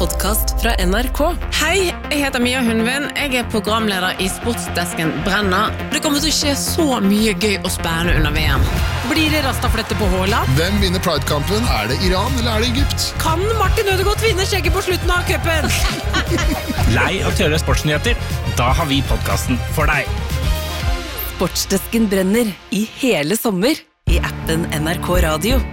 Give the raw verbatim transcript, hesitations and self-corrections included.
podcast fra N R K. Hei, jeg heter Mia Hundvin. Jeg er programleder i Sportsdesken Brenner. Det kommer til å skje så mye gøy og spennende under V M. Blir det rastaflette på Haaland? Hvem vinner Pride-kampen? Er det Iran eller er det Egypt? Kan Martin Ødegaard vinne skjegget på slutten av cupen? Lei av tørre sportsnyheter? Da har vi podcasten for deg. Sportsdesken Brenner i hele sommer i appen N R K Radio.